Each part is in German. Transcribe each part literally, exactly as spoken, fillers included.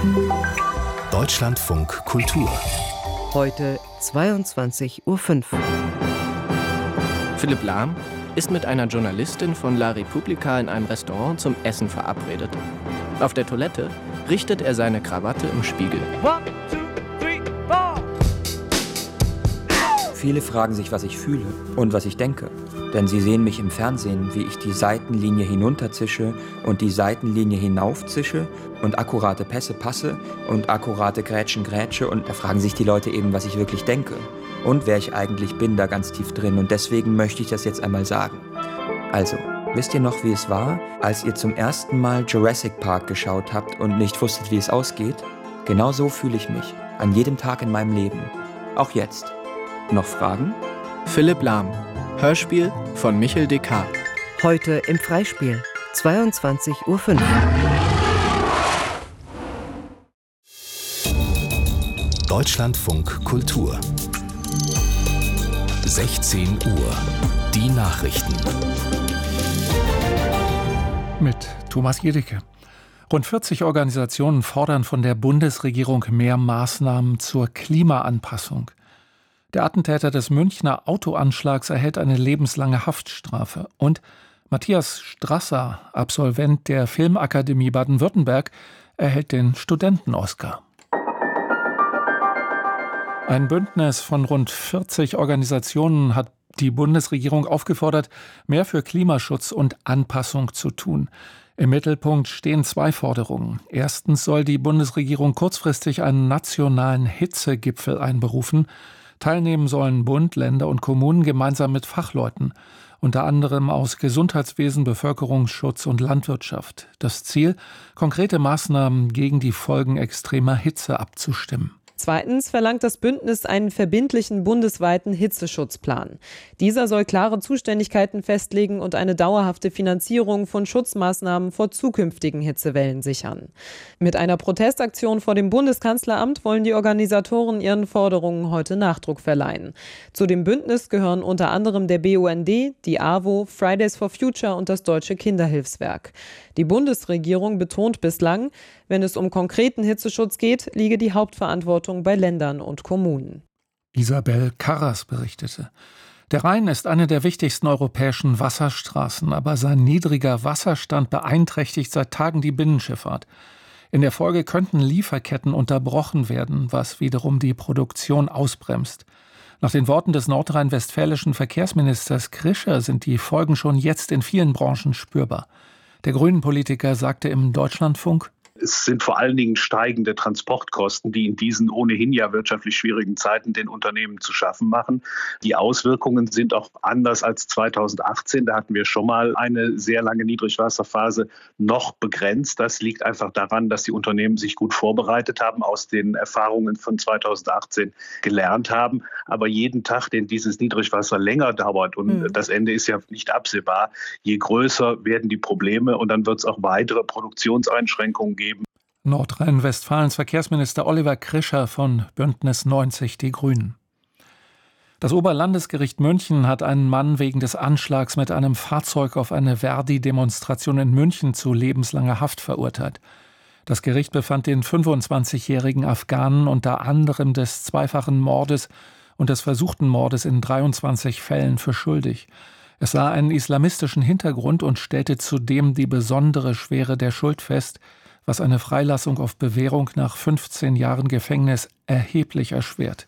Deutschlandfunk Kultur. Heute zweiundzwanzig Uhr fünf. Philipp Lahm ist mit einer Journalistin von La Repubblica in einem Restaurant zum Essen verabredet. Auf der Toilette richtet er seine Krawatte im Spiegel. One, two, three, four. Viele fragen sich, was ich fühle und was ich denke. Denn sie sehen mich im Fernsehen, wie ich die Seitenlinie hinunterzische und die Seitenlinie hinaufzische und akkurate Pässe passe und akkurate Grätschen grätsche. Und da fragen sich die Leute eben, was ich wirklich denke und wer ich eigentlich bin, da ganz tief drin. Und deswegen möchte ich das jetzt einmal sagen. Also, wisst ihr noch, wie es war, als ihr zum ersten Mal Jurassic Park geschaut habt und nicht wusstet, wie es ausgeht? Genau so fühle ich mich, an jedem Tag in meinem Leben. Auch jetzt. Noch Fragen? Philipp Lahm. Hörspiel von Michel Descartes. Heute im Freispiel, zweiundzwanzig Uhr fünf. Deutschlandfunk Kultur. sechzehn Uhr. Die Nachrichten. Mit Thomas Jedicke. Rund vierzig Organisationen fordern von der Bundesregierung mehr Maßnahmen zur Klimaanpassung. Der Attentäter des Münchner Autoanschlags erhält eine lebenslange Haftstrafe. Und Matthias Strasser, Absolvent der Filmakademie Baden-Württemberg, erhält den Studenten-Oscar. Ein Bündnis von rund vierzig Organisationen hat die Bundesregierung aufgefordert, mehr für Klimaschutz und Anpassung zu tun. Im Mittelpunkt stehen zwei Forderungen. Erstens soll die Bundesregierung kurzfristig einen nationalen Hitzegipfel einberufen. Teilnehmen sollen Bund, Länder und Kommunen gemeinsam mit Fachleuten, unter anderem aus Gesundheitswesen, Bevölkerungsschutz und Landwirtschaft. Das Ziel, konkrete Maßnahmen gegen die Folgen extremer Hitze abzustimmen. Zweitens verlangt das Bündnis einen verbindlichen bundesweiten Hitzeschutzplan. Dieser soll klare Zuständigkeiten festlegen und eine dauerhafte Finanzierung von Schutzmaßnahmen vor zukünftigen Hitzewellen sichern. Mit einer Protestaktion vor dem Bundeskanzleramt wollen die Organisatoren ihren Forderungen heute Nachdruck verleihen. Zu dem Bündnis gehören unter anderem der B U N D, die A W O, Fridays for Future und das Deutsche Kinderhilfswerk. Die Bundesregierung betont bislang, wenn es um konkreten Hitzeschutz geht, liege die Hauptverantwortung bei Ländern und Kommunen. Isabel Karras berichtete. Der Rhein ist eine der wichtigsten europäischen Wasserstraßen, aber sein niedriger Wasserstand beeinträchtigt seit Tagen die Binnenschifffahrt. In der Folge könnten Lieferketten unterbrochen werden, was wiederum die Produktion ausbremst. Nach den Worten des nordrhein-westfälischen Verkehrsministers Krischer sind die Folgen schon jetzt in vielen Branchen spürbar. Der Grünen-Politiker sagte im Deutschlandfunk: Es sind vor allen Dingen steigende Transportkosten, die in diesen ohnehin ja wirtschaftlich schwierigen Zeiten den Unternehmen zu schaffen machen. Die Auswirkungen sind auch anders als zweitausendachtzehn. Da hatten wir schon mal eine sehr lange Niedrigwasserphase, noch begrenzt. Das liegt einfach daran, dass die Unternehmen sich gut vorbereitet haben, aus den Erfahrungen von zweitausendachtzehn gelernt haben. Aber jeden Tag, den dieses Niedrigwasser länger dauert, und mhm. das Ende ist ja nicht absehbar, je größer werden die Probleme und dann wird es auch weitere Produktionseinschränkungen geben. Nordrhein-Westfalens Verkehrsminister Oliver Krischer von Bündnis neunzig Die Grünen. Das Oberlandesgericht München hat einen Mann wegen des Anschlags mit einem Fahrzeug auf eine Verdi-Demonstration in München zu lebenslanger Haft verurteilt. Das Gericht befand den fünfundzwanzigjährigen Afghanen unter anderem des zweifachen Mordes und des versuchten Mordes in dreiundzwanzig Fällen für schuldig. Es sah einen islamistischen Hintergrund und stellte zudem die besondere Schwere der Schuld fest, was eine Freilassung auf Bewährung nach fünfzehn Jahren Gefängnis erheblich erschwert.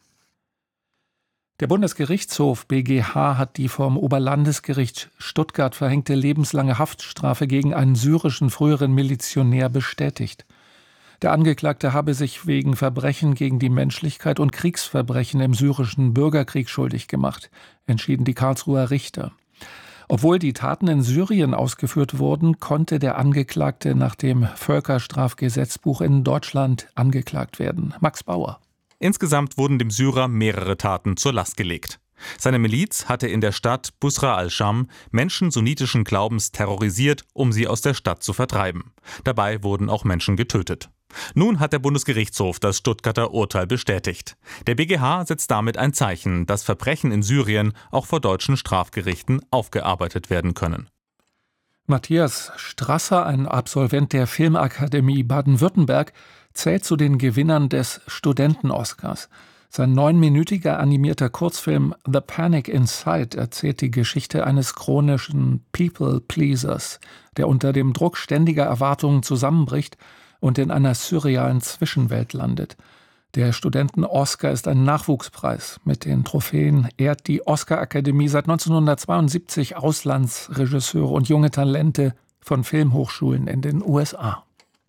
Der Bundesgerichtshof B G H hat die vom Oberlandesgericht Stuttgart verhängte lebenslange Haftstrafe gegen einen syrischen früheren Milizionär bestätigt. Der Angeklagte habe sich wegen Verbrechen gegen die Menschlichkeit und Kriegsverbrechen im syrischen Bürgerkrieg schuldig gemacht, entschieden die Karlsruher Richter. Obwohl die Taten in Syrien ausgeführt wurden, konnte der Angeklagte nach dem Völkerstrafgesetzbuch in Deutschland angeklagt werden. Max Bauer. Insgesamt wurden dem Syrer mehrere Taten zur Last gelegt. Seine Miliz hatte in der Stadt Busra al-Sham Menschen sunnitischen Glaubens terrorisiert, um sie aus der Stadt zu vertreiben. Dabei wurden auch Menschen getötet. Nun hat der Bundesgerichtshof das Stuttgarter Urteil bestätigt. Der B G H setzt damit ein Zeichen, dass Verbrechen in Syrien auch vor deutschen Strafgerichten aufgearbeitet werden können. Matthias Strasser, ein Absolvent der Filmakademie Baden-Württemberg, zählt zu den Gewinnern des Studenten-Oscars. Sein neunminütiger animierter Kurzfilm The Panic Inside erzählt die Geschichte eines chronischen People-Pleasers, der unter dem Druck ständiger Erwartungen zusammenbricht und in einer surrealen Zwischenwelt landet. Der Studenten-Oscar ist ein Nachwuchspreis. Mit den Trophäen ehrt die Oscar-Akademie seit neunzehnhundertzweiundsiebzig Auslandsregisseure und junge Talente von Filmhochschulen in den U S A.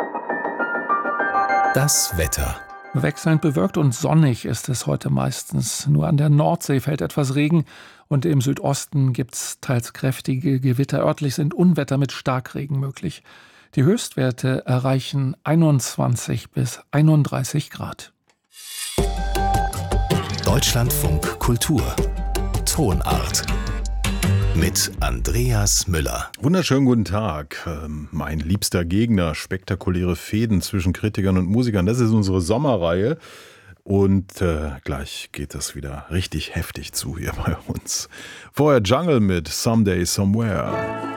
Das Wetter. Wechselnd bewölkt und sonnig ist es heute meistens. Nur an der Nordsee fällt etwas Regen und im Südosten gibt es teils kräftige Gewitter. Örtlich sind Unwetter mit Starkregen möglich. Die Höchstwerte erreichen einundzwanzig bis einunddreißig Grad. Deutschlandfunk Kultur. Tonart. Mit Andreas Müller. Wunderschönen guten Tag. Ähm, mein liebster Gegner, spektakuläre Fehden zwischen Kritikern und Musikern. Das ist unsere Sommerreihe. Und äh, gleich geht es wieder richtig heftig zu hier bei uns. Vorher Jungle mit Someday Somewhere.